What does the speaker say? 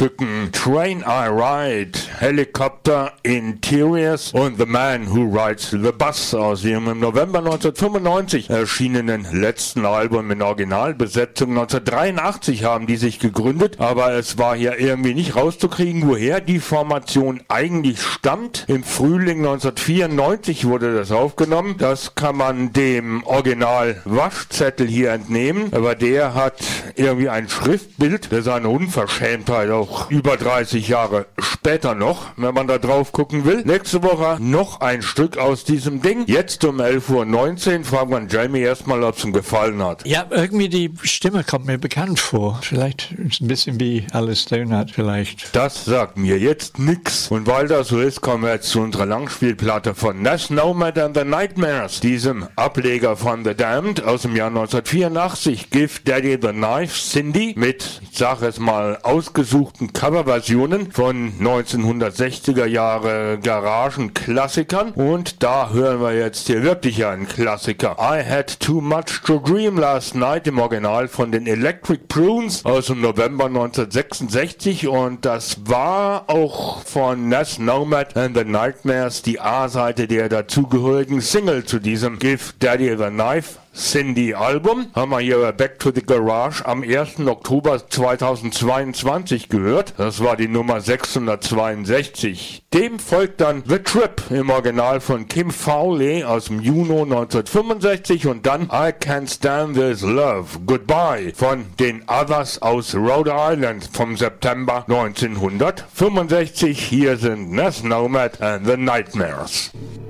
Stücken Train I Ride, Helicopter Interiors und The Man Who Rides the Bus aus ihrem im November 1995 erschienenen letzten Album in Originalbesetzung. 1983 haben die sich gegründet, aber es war hier irgendwie nicht rauszukriegen, woher die Formation eigentlich stammt. Im Frühling 1994 wurde das aufgenommen. Das kann man dem Original Waschzettel hier entnehmen, aber der hat irgendwie ein Schriftbild, das ist eine Unverschämtheit, auch über 30 Jahre später noch, wenn man da drauf gucken will. Nächste Woche noch ein Stück aus diesem Ding. Jetzt um 11:19 Uhr fragen wir Jamie erstmal, ob es ihm gefallen hat. Ja, irgendwie die Stimme kommt mir bekannt vor. Vielleicht ist ein bisschen wie Alice Stone hat vielleicht. Das sagt mir jetzt nix. Und weil das so ist, kommen wir jetzt zu unserer Langspielplatte von Ness Nomad and the Nightmares, diesem Ableger von The Damned aus dem Jahr 1984. Give Daddy the Knife, Cindy, mit, ich sage es mal, ausgesuchten Coverversionen von 1960er Jahre Garagenklassikern. Und da hören wir jetzt hier wirklich einen Klassiker. I Had Too Much to Dream Last Night, im Original von den Electric Prunes aus dem November 1966. Und das war auch von Ness Nomad and the Nightmares die A-Seite der dazugehörigen Single zu diesem Give Daddy the Knife, Cindy Album. Haben wir hier Back to the Garage am 1. Oktober 2022 gehört. Das war die Nummer 662. Dem folgt dann The Trip im Original von Kim Fowley aus dem Juni 1965 und dann I Can't Stand This Love, Goodbye von den Others aus Rhode Island vom September 1965. Hier sind Ness Nomad and the Nightmares.